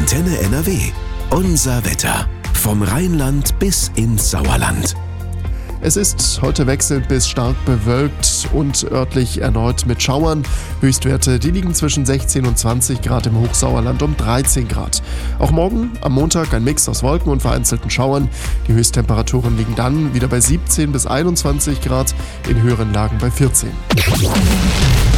Antenne NRW. Unser Wetter. Vom Rheinland bis ins Sauerland. Es ist heute wechselnd bis stark bewölkt und örtlich erneut mit Schauern. Höchstwerte, die liegen zwischen 16 und 20 Grad im Hochsauerland um 13 Grad. Auch morgen, am Montag, ein Mix aus Wolken und vereinzelten Schauern. Die Höchsttemperaturen liegen dann wieder bei 17 bis 21 Grad, in höheren Lagen bei 14.